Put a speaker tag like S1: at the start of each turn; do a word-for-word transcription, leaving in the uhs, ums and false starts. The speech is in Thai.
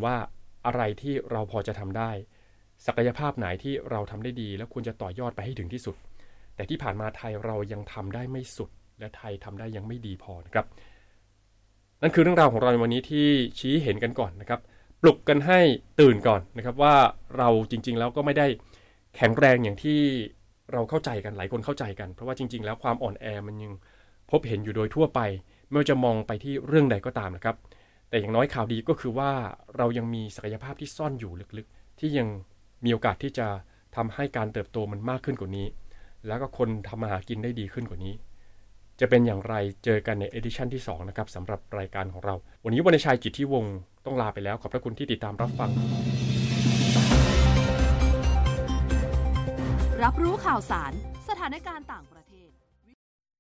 S1: ว่าอะไรที่เราพอจะทำได้ศักยภาพไหนที่เราทำได้ดีแล้วควรจะต่อยอดไปให้ถึงที่สุดแต่ที่ผ่านมาไทยเรายังทำได้ไม่สุดและไทยทำได้ยังไม่ดีพอนะครับนั่นคือเรื่องราวของเราในวันนี้ที่ชี้เห็นกันก่อนนะครับปลุกกันให้ตื่นก่อนนะครับว่าเราจริงๆแล้วก็ไม่ได้แข็งแรงอย่างที่เราเข้าใจกันหลายคนเข้าใจกันเพราะว่าจริงๆแล้วความอ่อนแอมันยังพบเห็นอยู่โดยทั่วไปไม่ว่าจะมองไปที่เรื่องใดก็ตามนะครับแต่อย่างน้อยข่าวดีก็คือว่าเรายังมีศักยภาพที่ซ่อนอยู่ลึกๆที่ยังมีโอกาสที่จะทำให้การเติบโตมันมากขึ้นกว่านี้แล้วก็คนทำมาหากินได้ดีขึ้นกว่านี้จะเป็นอย่างไรเจอกันในเอดิชั่นที่สองนะครับสำหรับรายการของเราวันนี้วรรณชัยจิตที่วงศ์ต้องลาไปแล้วขอบพระคุณที่ติดตามรับฟัง
S2: รับรู้ข่าวสารสถานการณ์ต่าง